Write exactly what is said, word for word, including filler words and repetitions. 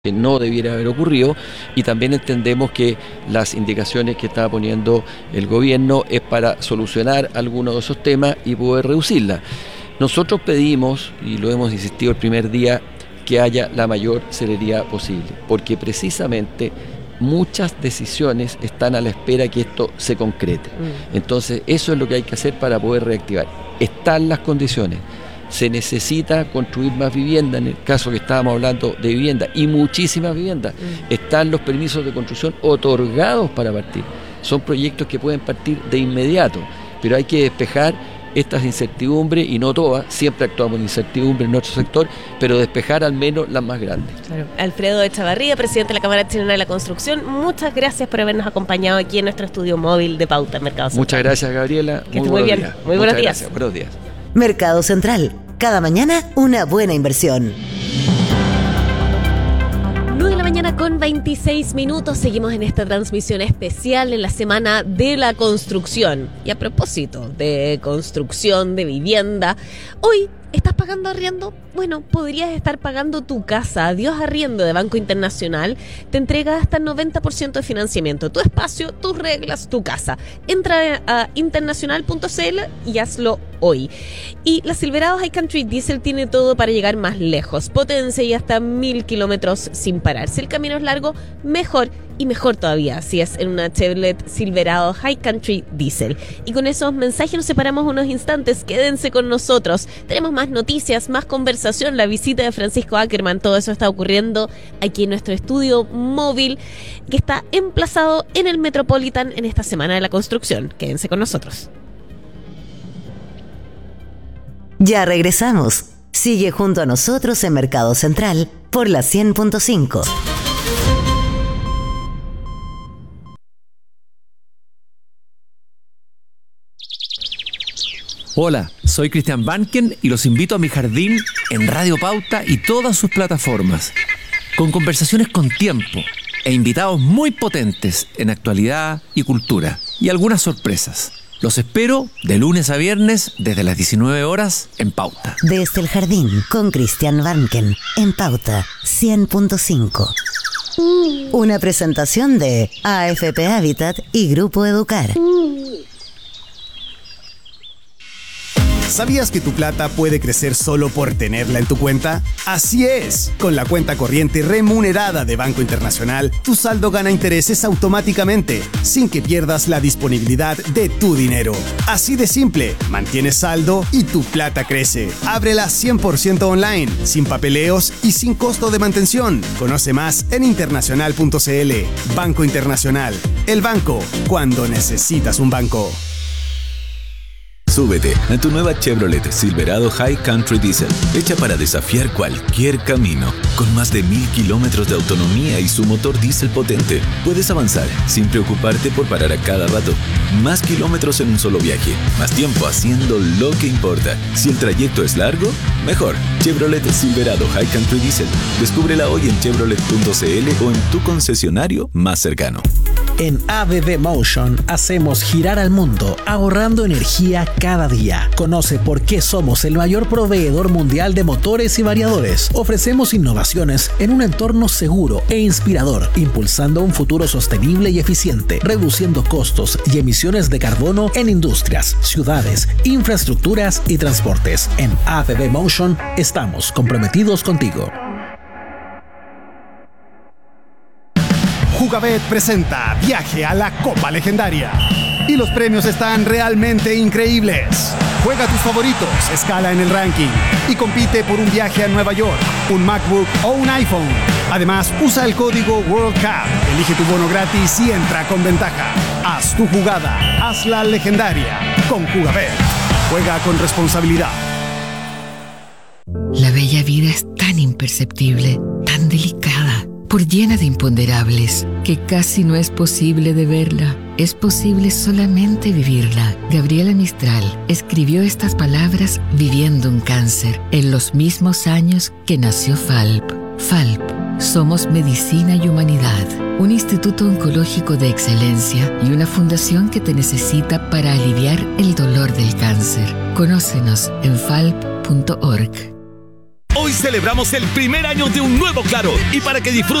que no debiera haber ocurrido, y también entendemos que las indicaciones que está poniendo el gobierno es para solucionar algunos de esos temas y poder reducirla. Nosotros pedimos, y lo hemos insistido el primer día, que haya la mayor celeridad posible, porque precisamente muchas decisiones están a la espera que esto se concrete. Mm. Entonces, eso es lo que hay que hacer para poder reactivar. Están las condiciones. Se necesita construir más vivienda, en el caso que estábamos hablando de vivienda, y muchísimas viviendas. Mm. Están los permisos de construcción otorgados para partir. Son proyectos que pueden partir de inmediato, pero hay que despejar estas incertidumbres, y no todas, siempre actuamos en incertidumbre en nuestro sector, pero despejar al menos las más grandes. Claro. Alfredo Echavarría, presidente de la Cámara Chilena de la Construcción, muchas gracias por habernos acompañado aquí en nuestro estudio móvil de Pauta Mercado Central. Muchas gracias, Gabriela. Que esté muy bien. Días. Muy buenos Muchas días. Gracias. Buenos días. Mercado Central. Cada mañana una buena inversión. nueve de la mañana con veintiséis minutos. Seguimos en esta transmisión especial en la Semana de la Construcción. Y a propósito de construcción, de vivienda, hoy ¿estás pagando arriendo? Bueno, podrías estar pagando tu casa. Adiós Arriendo de Banco Internacional te entrega hasta el noventa por ciento de financiamiento. Tu espacio, tus reglas, tu casa. Entra a internacional punto c l y hazlo hoy. Y la Silverado High Country Diesel tiene todo para llegar más lejos. Potencia y hasta mil kilómetros sin parar. Si el camino es largo, mejor. Y mejor todavía, si es en una Chevrolet Silverado High Country Diesel. Y con esos mensajes nos separamos unos instantes. Quédense con nosotros. Tenemos más noticias, más conversación, la visita de Francisco Ackerman. Todo eso está ocurriendo aquí en nuestro estudio móvil, que está emplazado en el Metropolitan en esta Semana de la Construcción. Quédense con nosotros. Ya regresamos. Sigue junto a nosotros en Mercado Central por la cien punto cinco. Hola, soy Cristian Banken y los invito a mi jardín en Radio Pauta y todas sus plataformas, con conversaciones con tiempo e invitados muy potentes en actualidad y cultura, y algunas sorpresas. Los espero de lunes a viernes desde las diecinueve horas en Pauta. Desde el jardín con Cristian Banken en Pauta cien punto cinco. Una presentación de A F P Habitat y Grupo Educar. ¿Sabías que tu plata puede crecer solo por tenerla en tu cuenta? Así es. Con la cuenta corriente remunerada de Banco Internacional, tu saldo gana intereses automáticamente, sin que pierdas la disponibilidad de tu dinero. Así de simple, mantienes saldo y tu plata crece. Ábrela cien por ciento online, sin papeleos y sin costo de mantención. Conoce más en internacional punto c l. Banco Internacional, el banco cuando necesitas un banco. Súbete a tu nueva Chevrolet Silverado High Country Diesel, hecha para desafiar cualquier camino. Con más de mil kilómetros de autonomía y su motor diésel potente, puedes avanzar sin preocuparte por parar a cada rato. Más kilómetros en un solo viaje, más tiempo haciendo lo que importa. Si el trayecto es largo, mejor. Chevrolet Silverado High Country Diesel. Descúbrela hoy en chevrolet punto c l o en tu concesionario más cercano. En A B B Motion hacemos girar al mundo, ahorrando energía cada día. Conoce por qué somos el mayor proveedor mundial de motores y variadores. Ofrecemos innovaciones en un entorno seguro e inspirador, impulsando un futuro sostenible y eficiente, reduciendo costos y emisiones de carbono en industrias, ciudades, infraestructuras y transportes. En A B B Motion estamos comprometidos contigo. Jugabet presenta Viaje a la Copa Legendaria. Y los premios están realmente increíbles. Juega tus favoritos, escala en el ranking y compite por un viaje a Nueva York, un MacBook o un iPhone. Además, usa el código World Cup, elige tu bono gratis y entra con ventaja. Haz tu jugada, hazla legendaria con Jugabet. Juega con responsabilidad. La bella vida es tan imperceptible, tan delicada, por llena de imponderables, que casi no es posible de verla. Es posible solamente vivirla. Gabriela Mistral escribió estas palabras viviendo un cáncer, en los mismos años que nació Falp. Falp, somos medicina y humanidad, un instituto oncológico de excelencia y una fundación que te necesita para aliviar el dolor del cáncer. Conócenos en falp punto org. Hoy Hoy celebramos el primer año de un nuevo Claro y para que disfrutes